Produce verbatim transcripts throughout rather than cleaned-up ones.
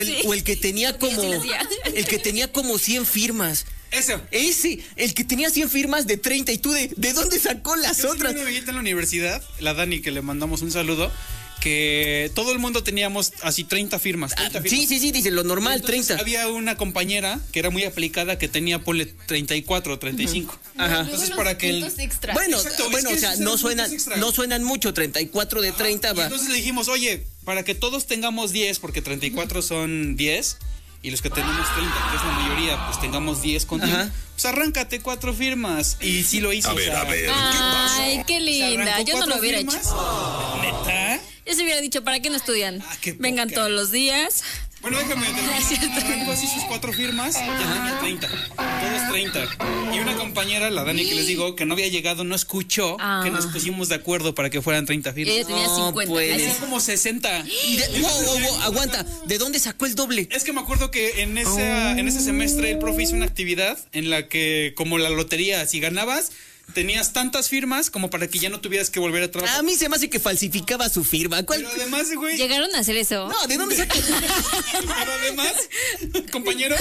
Sí. O el que tenía como... El que tenía como cien firmas. Eso. Ese, el que tenía cien firmas de treinta y tú de, ¿de dónde sacó las Yo otras? Una amiguita en la universidad, la Dani, que le mandamos un saludo, que todo el mundo teníamos así treinta firmas. treinta Ah, firmas. sí, sí, sí, dice lo normal, Entonces, treinta. había una compañera que era muy aplicada que tenía, ponle, treinta y cuatro, treinta y cinco. Uh-huh. Ajá. Entonces, para que el... Extra. Bueno, Exacto, bueno, es que o sea, esos no eran suenan, puntos extra. no suenan mucho, treinta y cuatro de treinta Y va. entonces le dijimos, oye, para que todos tengamos diez, porque treinta y cuatro son diez, y los que tenemos treinta, que es la mayoría, pues tengamos diez con diez. Pues arráncate cuatro firmas. Y sí lo hizo. A ver, o sea, a ver, ¿qué Ay, pasó? qué linda. arrancó Yo no cuatro lo hubiera firmas. hecho. ¿Neta? Yo se hubiera dicho, ¿para qué no estudian? Ah, qué Vengan poca. todos los días. Bueno, déjame terminar. Arrancó así sus cuatro firmas, ya tenía treinta. Todos treinta. Y una compañera, la Dani, que les digo, que no había llegado, no escuchó Ah. que nos pusimos de acuerdo para que fueran treinta Y firmas. ella tenía No, cincuenta. pues. Ay, Hacía como sesenta. Y de- wow, wow, wow, aguanta, ¿de dónde sacó el doble? Es que me acuerdo que en, esa, en ese semestre el profe hizo una actividad en la que, como la lotería, si ganabas, tenías tantas firmas como para que ya no tuvieras que volver a trabajar. A mí se me hace que falsificaba su firma. ¿Cuál? Pero además, güey. ¿Llegaron a hacer eso? No, ¿de dónde sacó? Pero además, compañero.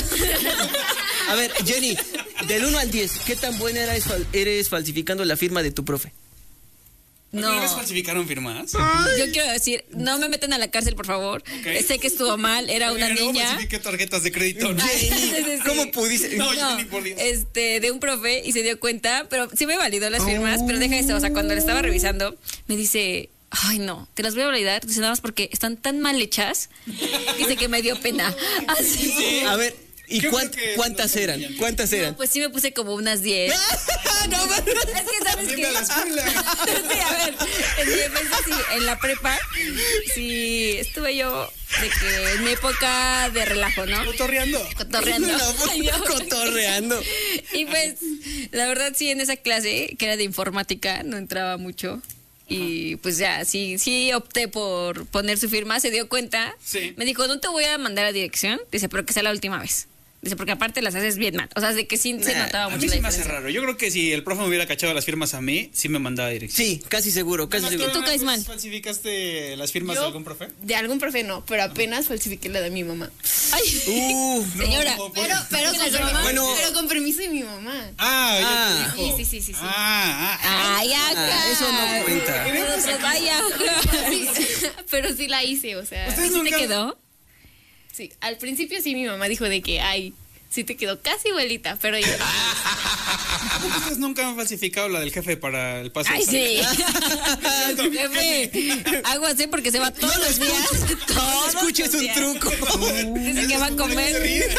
A ver, Jenny, del uno al diez, ¿qué tan buena eres, fal- eres falsificando la firma de tu profe? ¿Alguna vez No. falsificaron firmas? Yo quiero decir, no me meten a la cárcel, por favor. Ok. Sé que estuvo mal, era una Pero no niña. falsifiqué tarjetas de crédito. ¿no? Sí, sí, sí. ¿Cómo pudiste? No, No, Jenny, por Dios. este, de un profe y se dio cuenta, pero sí me validó las firmas, pero deja eso, o sea, cuando le estaba revisando, me dice, ay no, te las voy a validar, dice nada más porque están tan mal hechas, dice que me dio pena. Así. A ver, ¿y Yo cuán- creo que cuántas no eran? sabían. ¿Cuántas eran? Pues sí me puse como unas diez. No, man. Es que sabes Vete que a la escuela. sí, a ver, en mi defensa, sí, en la prepa, sí, estuve yo de que en mi época de relajo, ¿no? Cotorreando. Cotorreando. No, pues, Ay, yo- cotorreando. Y pues, la verdad sí, en esa clase, que era de informática, no entraba mucho. Y pues ya, sí, sí opté por poner su firma, se dio cuenta. Sí. Me dijo, no te voy a mandar a dirección. Dice, pero que sea la última vez. Dice, porque aparte las haces bien mal. O sea, de que sí se Nah, notaba A mucho mí la sí me hace diferencia. raro. Yo creo que si el profe me hubiera cachado las firmas a mí, sí me mandaba a dirección. Sí, casi seguro, casi ¿Tú seguro. tú caes alguna mal. vez ¿Falsificaste las firmas de Yo- algún profe? De algún profe no, pero apenas falsifiqué la de mi mamá. Ay, Uh, señora. No, por- Pero, pero, ¿Qué la con, mamá? Bueno. pero con permiso de mi mamá. Ah, ella Ah. te dijo. Sí, sí, sí, sí, sí. Ah, ah, Ay, acá. Ah, eso no cuenta. Nosotros, vaya. Sí, pero sí la hice, o sea. ¿Ustedes ¿Sí te nunca- quedó? Sí, al principio sí mi mamá dijo de que, ay, sí te quedó casi igualita, pero yo... ¿A poco ustedes nunca han falsificado la del jefe para el paso? Ay, de sí. Jefe, aguas, ¿eh? Porque se va todos No lo los días. escuches, no Todos escuches los un días. truco. Dice que va a comer.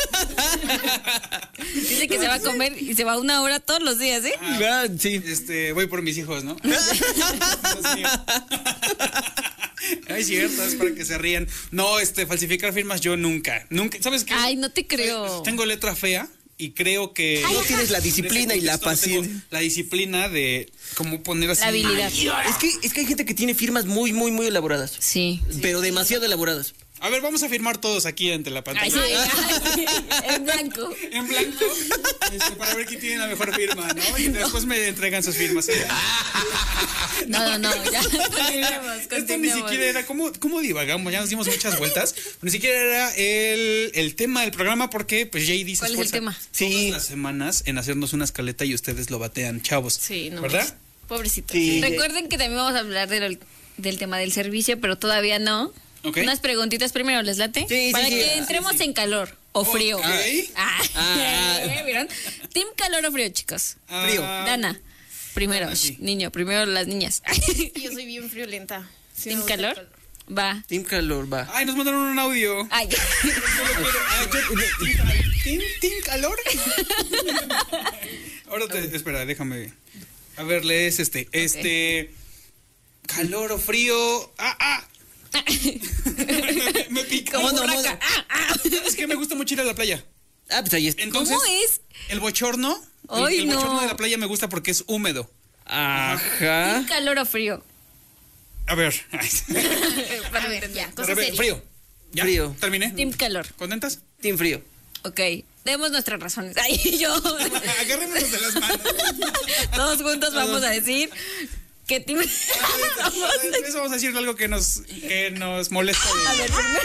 Dice que se va a comer y se va una hora todos los días, ¿eh? Ah, sí. Este, voy por mis hijos, ¿no? Dios mío. Ay, cierto, es para que se rían. No, este, falsificar firmas yo nunca. Nunca, ¿sabes qué? Ay, no te creo. Tengo letra fea y creo que No tienes la disciplina y la en ese contexto no tengo paciencia. La disciplina de cómo poner así. La habilidad. Es que, es que hay gente que tiene firmas muy, muy, muy elaboradas. Sí. Pero demasiado elaboradas. A ver, vamos a firmar todos aquí ante la pantalla. Ay, sí. Ay, sí. En blanco. En blanco, este, para ver quién tiene la mejor firma, ¿no? Y después me entregan sus firmas. ¿eh? No, no, no. Ya. Continuemos, Esto ni continuemos. siquiera era, ¿cómo, cómo divagamos? Ya nos dimos muchas vueltas. Ni siquiera era el, el tema del programa porque pues J D se ¿Cuál es el esfuerza tema? Sí. todas las semanas en hacernos una escaleta y ustedes lo batean, chavos. Sí, no. ¿Verdad? Pobrecito. Sí. Recuerden que también vamos a hablar del, del tema del servicio, pero todavía no. Ok. Unas preguntitas primero, ¿les late? Sí, sí, Para sí. que Sí, entremos en calor o frío. Ok. Ah, Ah. ¿vieron? Team calor o frío, chicos. Frío. Ah, Dana, primero, Dana, sí. sh, niño, primero las niñas. Yo soy bien friolenta. Sí, ¿Team me gusta el calor? Va. Team Calor, va. Ay, nos mandaron un audio. Ay. Ah, yo- ¿Team, team calor? Ahora te, espera, déjame. A ver, lees este. Este. Calor o frío. Ah, ah. me, me pica. Como Mono, burraca. mono. Ah, ah. Es que me gusta mucho ir a la playa. Ah, pues ahí está. Entonces, ¿Cómo es? El bochorno. el- Ay, el no. bochorno de la playa me gusta porque es húmedo. Ajá. ¿Team calor o frío? A ver. Ay, A ver, ya, a cosa ver, seria. frío. ¿Ya? Frío. Terminé. Team calor. ¿Contentas? Team Frío. Ok. Demos nuestras razones. Ay, yo. Agárrenos de las manos. Todos juntos vamos a decir que team. Eso vamos a decir algo que nos, que nos molesta. de- A ver, primero.